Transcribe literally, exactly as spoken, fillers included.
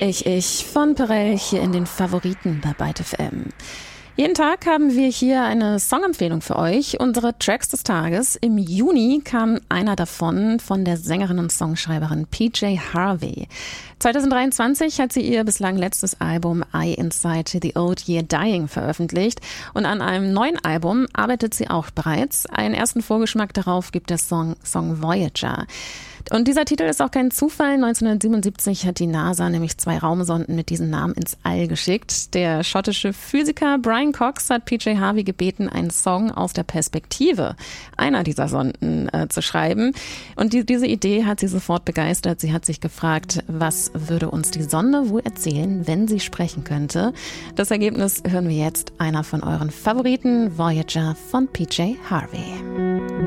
Ich, ich von Perel hier in den Favoriten bei Byte F M. Jeden Tag haben wir hier eine Songempfehlung für euch, unsere Tracks des Tages. Im Juni kam einer davon von der Sängerin und Songschreiberin P J Harvey. zwanzig dreiundzwanzig hat sie ihr bislang letztes Album Eye Inside the Old Year Dying veröffentlicht und an einem neuen Album arbeitet sie auch bereits. Einen ersten Vorgeschmack darauf gibt der Song Song Voyager. Und dieser Titel ist auch kein Zufall. neunzehnhundertsiebenundsiebzig hat die NASA nämlich zwei Raumsonden mit diesem Namen ins All geschickt. Der schottische Physiker Brian Cox hat P J Harvey gebeten, einen Song aus der Perspektive einer dieser Sonden äh, zu schreiben. Und die, diese Idee hat sie sofort begeistert. Sie hat sich gefragt, was würde uns die Sonde wohl erzählen, wenn sie sprechen könnte? Das Ergebnis hören wir jetzt. Einer von euren Favoriten, Voyager von P J Harvey.